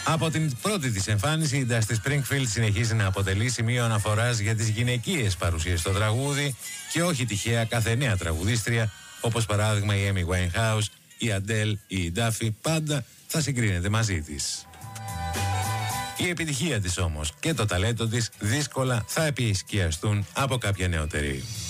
Από την πρώτη της εμφάνιση, η Dusty Springfield συνεχίζει να αποτελεί σημείο αναφοράς για τις γυναικείες παρουσίες στο τραγούδι και όχι τυχαία κάθε νέα τραγουδίστρια, όπως παράδειγμα η Amy Winehouse, η Adele ή η Duffy, πάντα θα συγκρίνεται μαζί της. Η επιτυχία της όμως και το ταλέντο της δύσκολα θα επισκιαστούν από κάποια νεωτερή.